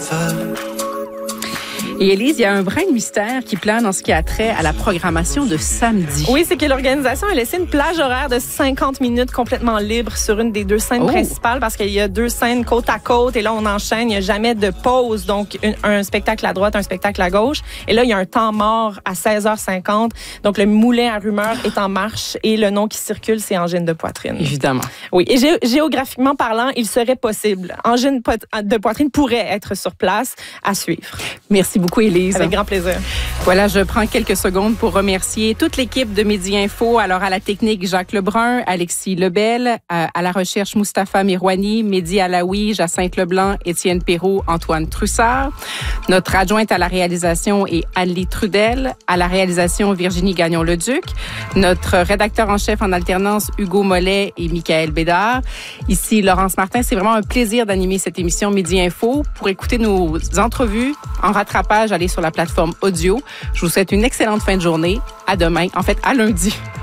Et Élise, il y a un brin de mystère qui plane en ce qui a trait à la programmation de samedi. Oui, c'est que l'organisation a laissé une plage horaire de 50 minutes complètement libre sur une des deux scènes principales parce qu'il y a deux scènes côte à côte et là, on enchaîne. Il n'y a jamais de pause. Donc, un spectacle à droite, un spectacle à gauche. Et là, il y a un temps mort à 16h50. Donc, le moulin à rumeurs est en marche et le nom qui circule, c'est angine de poitrine. Évidemment. Oui. Et géographiquement parlant, il serait possible. Angine de poitrine pourrait être sur place à suivre. Merci beaucoup, Élise. Avec grand plaisir. Voilà, je prends quelques secondes pour remercier toute l'équipe de Midi Info. Alors, à la technique, Jacques Lebrun, Alexis Lebel, à la recherche, Mustapha Mirouani, Mehdi Alaoui, Jacinthe Leblanc, Étienne Perrault, Antoine Trussard. Notre adjointe à la réalisation est Anne-Lie Trudel. À la réalisation, Virginie Gagnon-Leduc. Notre rédacteur en chef en alternance, Hugo Mollet et Michael Bédard. Ici, Laurence Martin. C'est vraiment un plaisir d'animer cette émission Midi Info. Pour écouter nos entrevues en rattrapage, allez sur la plateforme audio. Je vous souhaite une excellente fin de journée. À demain. En fait, à lundi.